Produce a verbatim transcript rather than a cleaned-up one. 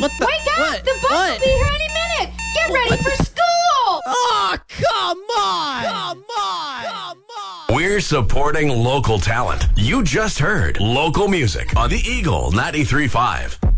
What the? Wake up! What? The bus What? will be here any minute! Get ready What? for school! Oh, come on! Come on! Come on! We're supporting local talent. You just heard local music on the Eagle ninety-three point five.